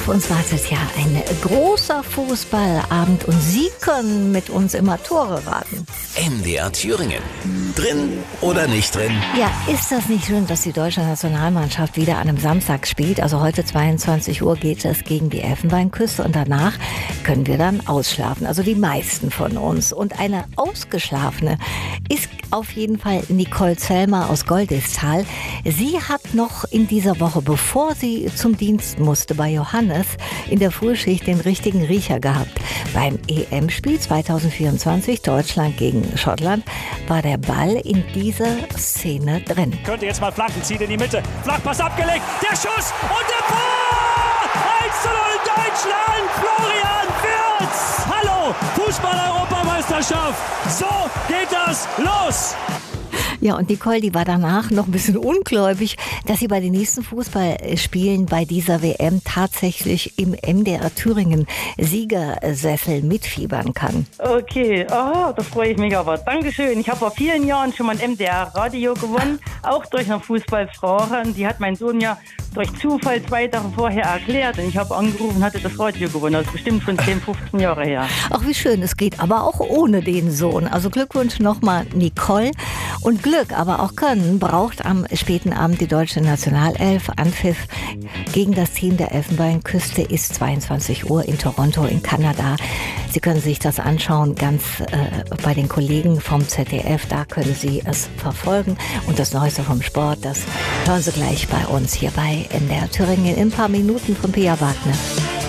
uns wartet ja ein großer Fußballabend und Sie können mit uns immer Tore raten. MDR Thüringen. Drin oder nicht drin? Ja, ist das nicht schön, dass die deutsche Nationalmannschaft wieder an einem Samstag spielt? Also heute 22 Uhr geht es gegen die Elfenbeinküste und danach können wir dann ausschlafen. Also die meisten von uns. Und eine ausgeschlafene ist auf jeden Fall Nicole Zellmer aus Goldisthal. Sie hat noch in dieser Woche, bevor sie zum Dienst musste bei Johannes, in der Frühschicht den richtigen Riecher gehabt. Beim EM-Spiel 2024 Deutschland gegen Schottland war der Ball in dieser Szene drin. Könnte jetzt mal flanken, zieht in die Mitte. Flachpass abgelegt, der Schuss und der Tor! 1:0 Deutschland, Florian Wirtz! Hallo, Fußball-Europameisterschaft! So geht das los! Ja, und Nicole, die war danach noch ein bisschen ungläubig, dass sie bei den nächsten Fußballspielen bei dieser WM tatsächlich im MDR Thüringen Siegersessel mitfiebern kann. Okay, da freue ich mich aber. Dankeschön. Ich habe vor vielen Jahren schon mal ein MDR-Radio gewonnen, auch durch eine Fußballfrage. Die hat mein Sohn ja durch Zufall 2 Tage vorher erklärt. Und ich habe angerufen und hatte das Radio gewonnen. Das ist bestimmt schon 10, 15 Jahre her. Ach, wie schön. Es geht aber auch ohne den Sohn. Also Glückwunsch nochmal, Nicole. Und Glück, aber auch Können braucht am späten Abend die deutsche Nationalelf. Anpfiff gegen das Team der Elfenbeinküste ist 22 Uhr in Toronto in Kanada. Sie können sich das anschauen, ganz bei den Kollegen vom ZDF. Da können Sie es verfolgen. Und das Neueste vom Sport, das hören Sie gleich bei uns hier bei MDR Thüringen in ein paar Minuten von Pia Wagner.